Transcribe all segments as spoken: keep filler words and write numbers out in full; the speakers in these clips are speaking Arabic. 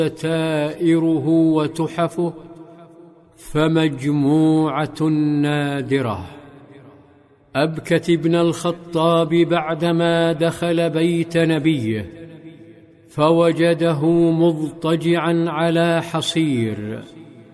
ستائره وتحفه فمجموعة نادرة. أبكت ابن الخطاب بعدما دخل بيت نبيه فوجده مضطجعا على حصير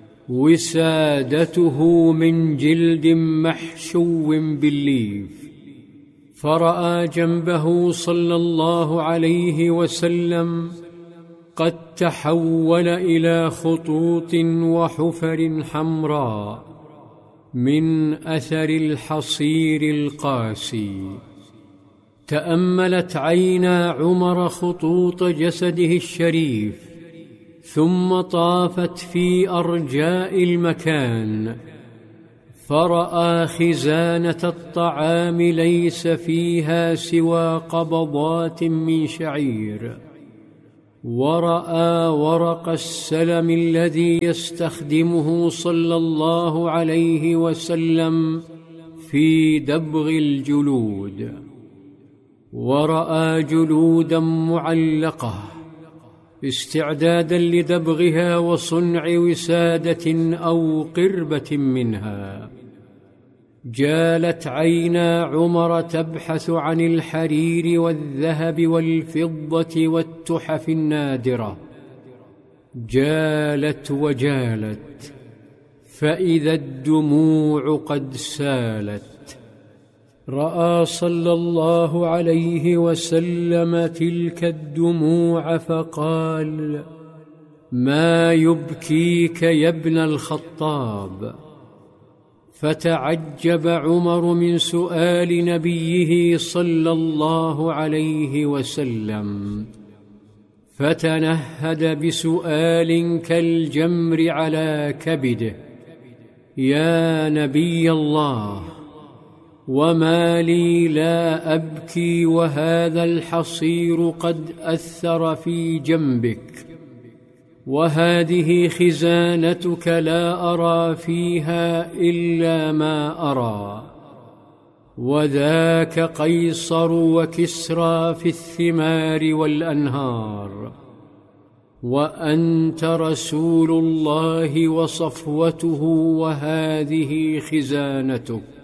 وسادته من جلد محشو بالليف، فرأى جنبه صلى الله عليه وسلم قد تحول إلى خطوط وحفر حمراء من أثر الحصير القاسي. تأملت عينا عمر خطوط جسده الشريف، ثم طافت في أرجاء المكان فرأى خزانة الطعام ليس فيها سوى قبضات من شعير، ورأى ورق السلم الذي يستخدمه صلى الله عليه وسلم في دبغ الجلود، ورأى جلودا معلقة استعدادا لدبغها وصنع وسادة أو قربة منها. جالت عينا عمر تبحث عن الحرير والذهب والفضة والتحف النادرة، جالت وجالت فإذا الدموع قد سالت. رأى صلى الله عليه وسلم تلك الدموع فقال: ما يبكيك يا ابن الخطاب؟ فتعجب عمر من سؤال نبيه صلى الله عليه وسلم، فتنهد بسؤال كالجمر على كبده: يا نبي الله، وما لي لا أبكي وهذا الحصير قد أثر في جنبك، وهذه خزانتك لا أرى فيها إلا ما أرى، وذاك قيصر وكسرى في الثمار والأنهار، وأنت رسول الله وصفوته، وهذه خزانتك.